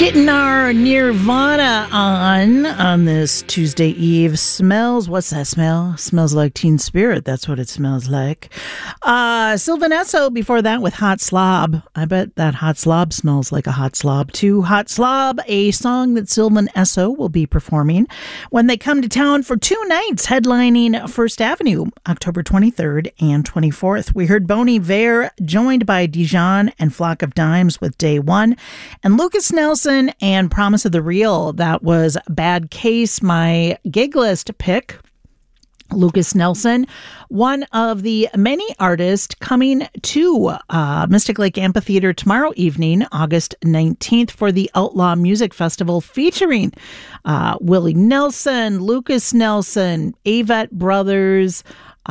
Getting our Nirvana on this Tuesday Eve. Smells, what's that smell? Smells like Teen Spirit. That's what it smells like. Sylvan Esso before that with Hot Slob. I bet that Hot Slob smells like a hot slob too. Hot Slob, a song that Sylvan Esso will be performing when they come to town for 2 nights, headlining First Avenue, October 23rd and 24th. We heard Bon Iver joined by Dijon and Flock of Dimes with Day One, and Lucas Nelson and Promise of the Real. That was Bad Case, my gig list pick. Lucas Nelson, one of the many artists coming to Mystic Lake Amphitheater tomorrow evening, August 19th, for the Outlaw Music Festival featuring Willie Nelson, Lucas Nelson, Avett Brothers,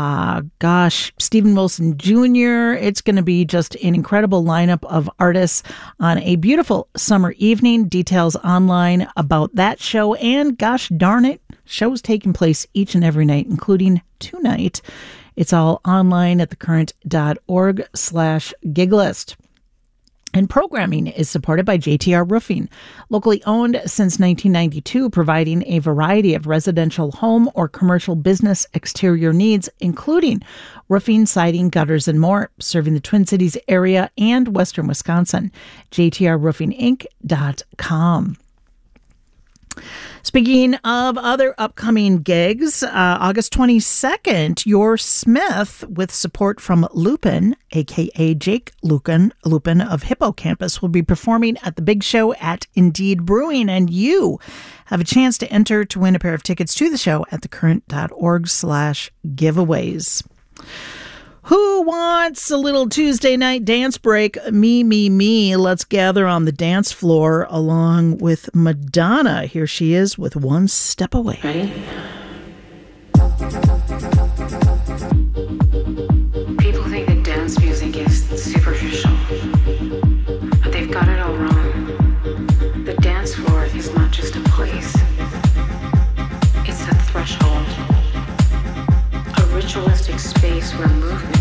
Stephen Wilson Jr. It's going to be just an incredible lineup of artists on a beautiful summer evening. Details online about that show, and gosh darn it, shows taking place each and every night, including tonight. It's all online at thecurrent.org/giglist. And programming is supported by JTR Roofing, locally owned since 1992, providing a variety of residential home or commercial business exterior needs, including roofing, siding, gutters, and more, serving the Twin Cities area and western Wisconsin. JTRRoofingInc.com. Speaking of other upcoming gigs, August 22nd, Your Smith, with support from Lupin, a.k.a. Jake Lupin of Hippocampus, will be performing at the Big Show at Indeed Brewing, and you have a chance to enter to win a pair of tickets to the show at thecurrent.org/giveaways. Who wants a little Tuesday night dance break? Me. Let's gather on the dance floor along with Madonna. Here she is with One Step Away. Ready? People think that dance music is superficial, but they've got it all wrong. The dance floor is not just a place. It's a threshold. A ritualistic space where movement